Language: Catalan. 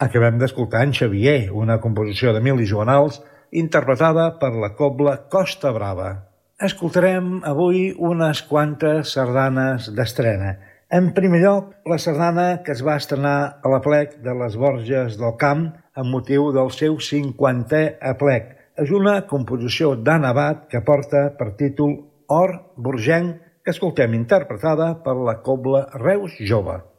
Acabem d'escoltar en Xavier, una composició d'Emili Joanals, interpretada per la cobla Costa Brava. Escoltarem avui unes quantes sardanes d'estrena. En primer lloc, la sardana que es va estrenar a l'Aplec de les Borges del Camp amb motiu del seu 50è aplec. És una composició d'Anna Abad que porta per títol Or Borgenc, que escoltem interpretada per la cobla Reus Jove.